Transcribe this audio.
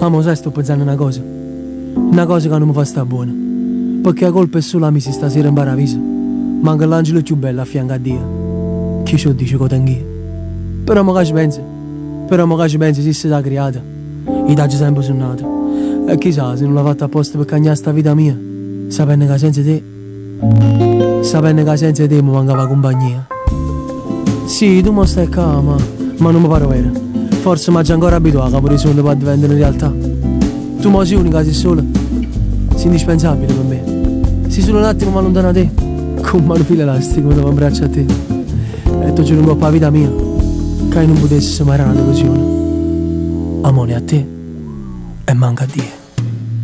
Amo, sai, sto pensando una cosa che non mi fa sta buona, perché la colpa è solo la mia stasera in paradiso. Manca l'angelo più bello a fianco a Dio. Chi ci dice che tengo? Però mo che ci pensi, se sei creata, i taggi sempre sono nati. E chissà se non l'ha fatto apposta per cagnare sta vita mia, sapendo che senza te mi mancava compagnia. Sì, tu mo stai qua, ma non mi pare vero. Forse mi già ancora abituato a pure i sogni per diventare realtà. Tu mo sei unica, sei sola, sei indispensabile per me. Sei solo un attimo ma lontana da te, con mano filo elastico mi devo abbracciare a te. E tu giuro un po' per la vita mia, che non potessi mai una delusione. Amore a te e manca a Dio.